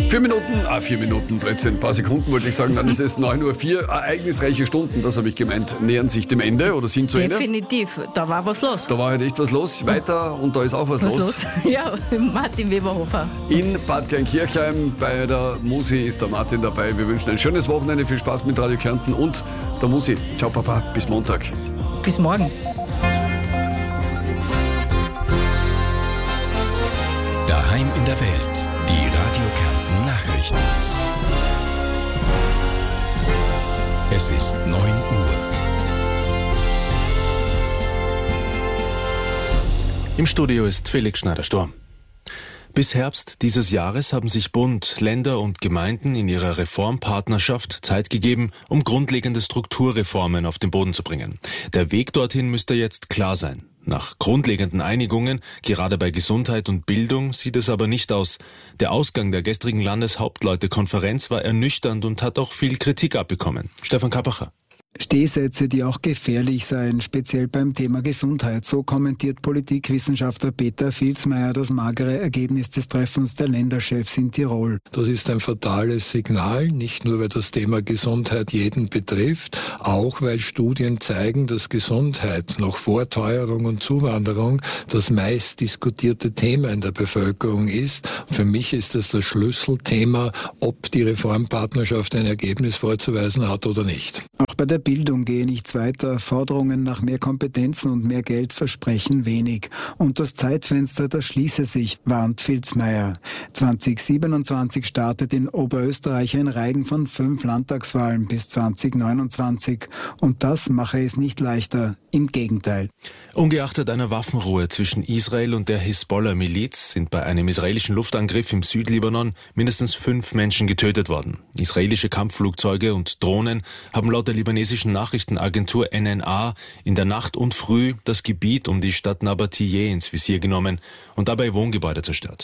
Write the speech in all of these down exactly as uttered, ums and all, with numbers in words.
Vier Minuten, ah, vier Minuten, plötzlich ein paar Sekunden wollte ich sagen, dann ist es neun Uhr vier, ereignisreiche Stunden, das habe ich gemeint, nähern sich dem Ende oder sind zu Ende. Definitiv, da war was los. Da war halt echt was los, weiter und da ist auch was, Was los. los? Ja, Martin Weberhofer. In Bad Kleinkirchheim bei der Musi ist der Martin dabei. Wir wünschen ein schönes Wochenende, viel Spaß mit Radio Kärnten und der Musi. Ciao Papa, bis Montag. Bis morgen. Daheim in der Welt, die Radio Kärnten Nachrichten. Es ist neun Uhr. Im Studio ist Felix Schneider-Sturm. Bis Herbst dieses Jahres haben sich Bund, Länder und Gemeinden in ihrer Reformpartnerschaft Zeit gegeben, um grundlegende Strukturreformen auf den Boden zu bringen. Der Weg dorthin müsste jetzt klar sein. Nach grundlegenden Einigungen, gerade bei Gesundheit und Bildung, sieht es aber nicht aus. Der Ausgang der gestrigen Landeshauptleutekonferenz war ernüchternd und hat auch viel Kritik abbekommen. Stefan Kappacher. Stehsätze, die auch gefährlich seien, speziell beim Thema Gesundheit. So kommentiert Politikwissenschaftler Peter Vilsmeier das magere Ergebnis des Treffens der Länderchefs in Tirol. Das ist ein fatales Signal, nicht nur weil das Thema Gesundheit jeden betrifft, auch weil Studien zeigen, dass Gesundheit nach Vorteuerung und Zuwanderung das meist diskutierte Thema in der Bevölkerung ist. Und für mich ist das das Schlüsselthema, ob die Reformpartnerschaft ein Ergebnis vorzuweisen hat oder nicht. Auch bei der Bildung gehe nichts weiter. Forderungen nach mehr Kompetenzen und mehr Geld versprechen wenig. Und das Zeitfenster, das schließe sich, warnt Vilsmeier. zwanzig siebenundzwanzig startet in Oberösterreich ein Reigen von fünf Landtagswahlen bis zwanzig neunundzwanzig. Und das mache es nicht leichter. Im Gegenteil. Ungeachtet einer Waffenruhe zwischen Israel und der Hisbollah-Miliz sind bei einem israelischen Luftangriff im Südlibanon mindestens fünf Menschen getötet worden. Israelische Kampfflugzeuge und Drohnen haben laut der libanesischen Nachrichtenagentur N N A in der Nacht und früh das Gebiet um die Stadt Nabatiyeh ins Visier genommen und dabei Wohngebäude zerstört.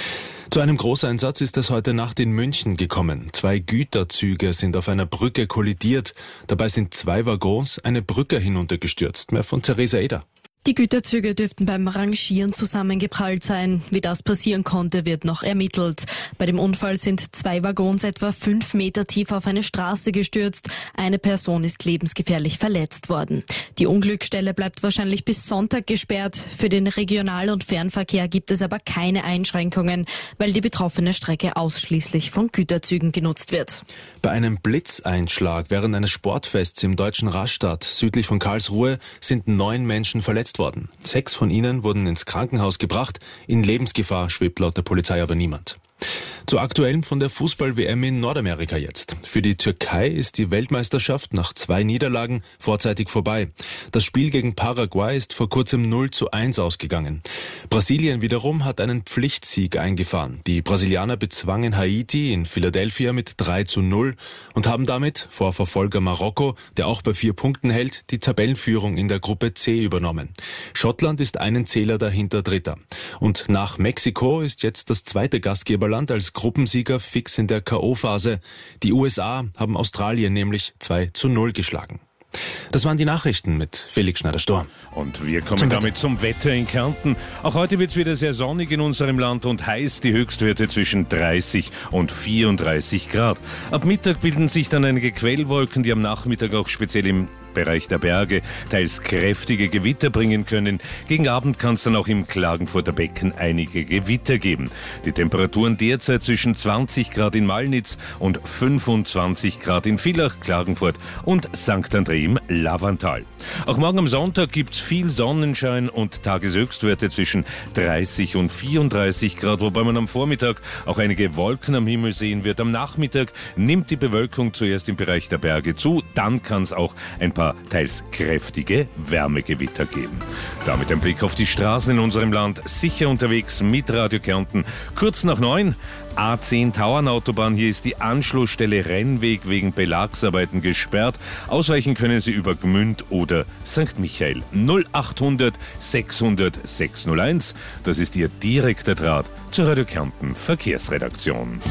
Zu einem Großeinsatz ist es heute Nacht in München gekommen. Zwei Güterzüge sind auf einer Brücke kollidiert. Dabei sind zwei Waggons eine Brücke hinuntergestürzt. Mehr von Theresa Eder. Die Güterzüge dürften beim Rangieren zusammengeprallt sein. Wie das passieren konnte, wird noch ermittelt. Bei dem Unfall sind zwei Waggons etwa fünf Meter tief auf eine Straße gestürzt. Eine Person ist lebensgefährlich verletzt worden. Die Unglücksstelle bleibt wahrscheinlich bis Sonntag gesperrt. Für den Regional- und Fernverkehr gibt es aber keine Einschränkungen, weil die betroffene Strecke ausschließlich von Güterzügen genutzt wird. Bei einem Blitzeinschlag während eines Sportfests im deutschen Rastatt südlich von Karlsruhe sind neun Menschen verletzt worden. Sechs von ihnen wurden ins Krankenhaus gebracht. In Lebensgefahr schwebt laut der Polizei aber niemand. Zu aktuellem von der Fußball-W M in Nordamerika jetzt. Für die Türkei ist die Weltmeisterschaft nach zwei Niederlagen vorzeitig vorbei. Das Spiel gegen Paraguay ist vor kurzem null zu eins ausgegangen. Brasilien wiederum hat einen Pflichtsieg eingefahren. Die Brasilianer bezwangen Haiti in Philadelphia mit drei zu null und haben damit vor Verfolger Marokko, der auch bei vier Punkten hält, die Tabellenführung in der Gruppe C übernommen. Schottland ist einen Zähler dahinter Dritter. Und nach Mexiko ist jetzt das zweite Gastgeberland als Gruppensieger fix in der K O-Phase. Die U S A haben Australien nämlich zwei zu null geschlagen. Das waren die Nachrichten mit Felix Schneider-Sturm. Und wir kommen Zum damit zum Wetter in Kärnten. Auch heute wird es wieder sehr sonnig in unserem Land und heiß, die Höchstwerte zwischen dreißig und vierunddreißig Grad. Ab Mittag bilden sich dann einige Quellwolken, die am Nachmittag auch speziell im Bereich der Berge teils kräftige Gewitter bringen können. Gegen Abend kann es dann auch im Klagenfurter Becken einige Gewitter geben. Die Temperaturen derzeit zwischen zwanzig Grad in Malnitz und fünfundzwanzig Grad in Villach, Klagenfurt und Sankt André im Lavantal. Auch morgen am Sonntag gibt es viel Sonnenschein und Tageshöchstwerte zwischen dreißig und vierunddreißig Grad, wobei man am Vormittag auch einige Wolken am Himmel sehen wird. Am Nachmittag nimmt die Bewölkung zuerst im Bereich der Berge zu, dann kann es auch ein paar teils kräftige Wärmegewitter geben. Damit ein Blick auf die Straßen in unserem Land. Sicher unterwegs mit Radio Kärnten. Kurz nach neun. A zehn Tauernautobahn. Hier ist die Anschlussstelle Rennweg wegen Belagsarbeiten gesperrt. Ausweichen können Sie über Gmünd oder Sankt Michael. null achthundert sechshundert sechshunderteins. Das ist Ihr direkter Draht zur Radio Kärnten Verkehrsredaktion.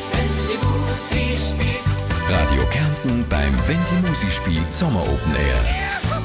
Radio Kärnten beim Wenn die Musik spielt Sommer Open Air.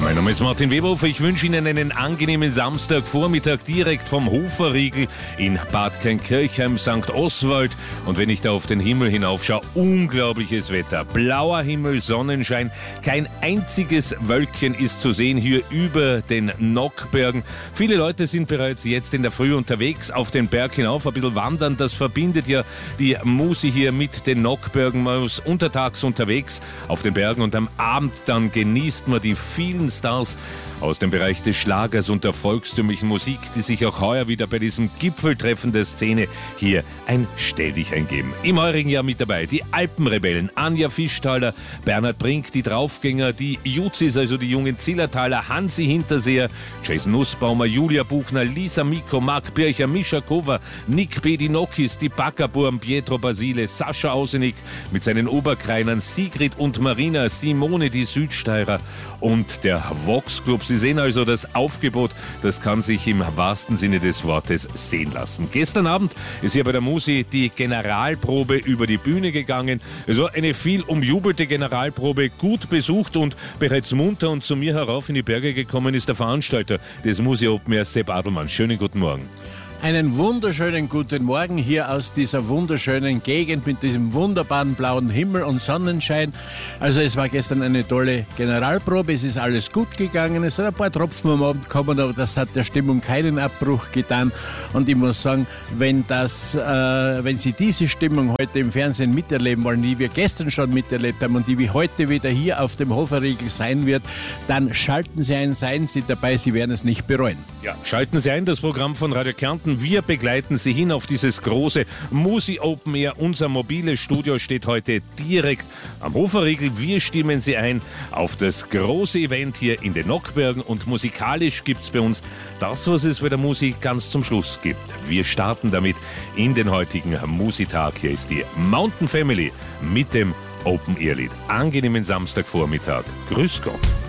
Mein Name ist Martin Weberhofer. Ich wünsche Ihnen einen angenehmen Samstagvormittag direkt vom Hoferriegel in Bad Kleinkirchheim, Sankt Oswald. Und wenn ich da auf den Himmel hinaufschaue, unglaubliches Wetter. Blauer Himmel, Sonnenschein. Kein einziges Wölkchen ist zu sehen hier über den Nockbergen. Viele Leute sind bereits jetzt in der Früh unterwegs auf den Berg hinauf. Ein bisschen wandern, das verbindet ja die Musi hier mit den Nockbergen. Man ist untertags unterwegs auf den Bergen und am Abend dann genießt man die vielen Stars aus dem Bereich des Schlagers und der volkstümlichen Musik, die sich auch heuer wieder bei diesem Gipfeltreffen der Szene hier ein Stelldichein geben. Im heurigen Jahr mit dabei die Alpenrebellen, Anja Fischtaler, Bernhard Brink, die Draufgänger, die Juzis, also die jungen Zillertaler, Hansi Hinterseher, Jason Nussbaumer, Julia Buchner, Lisa Miko, Marc Bircher, Mischa Kova, Nick Bedinokis, die Backerburm, Pietro Basile, Sascha Ausenik mit seinen Oberkreinern, Sigrid und Marina, Simone, die Südsteirer und der Vox Club. Sie sehen also, das Aufgebot, das kann sich im wahrsten Sinne des Wortes sehen lassen. Gestern Abend ist hier bei der Musi die Generalprobe über die Bühne gegangen. Es war eine viel umjubelte Generalprobe, gut besucht und bereits munter und zu mir herauf in die Berge gekommen ist der Veranstalter des Musi Open Air, Sepp Adelmann. Schönen guten Morgen. Einen wunderschönen guten Morgen hier aus dieser wunderschönen Gegend mit diesem wunderbaren blauen Himmel und Sonnenschein. Also es war gestern eine tolle Generalprobe, es ist alles gut gegangen, es sind ein paar Tropfen am Abend gekommen, aber das hat der Stimmung keinen Abbruch getan. Und ich muss sagen, wenn, das, äh, wenn Sie diese Stimmung heute im Fernsehen miterleben wollen, die wir gestern schon miterlebt haben und die wie heute wieder hier auf dem Hoferriegel sein wird, dann schalten Sie ein, seien Sie dabei, Sie werden es nicht bereuen. Ja, schalten Sie ein, das Programm von Radio Kärnten. Wir begleiten Sie hin auf dieses große Musi Open Air. Unser mobiles Studio steht heute direkt am Hoferriegel. Wir stimmen Sie ein auf das große Event hier in den Nockbergen und musikalisch gibt es bei uns das, was es bei der Musi ganz zum Schluss gibt. Wir starten damit in den heutigen Musi-Tag. Hier ist die Mountain Family mit dem Open Air Lied. Angenehmen Samstagvormittag. Grüß Gott.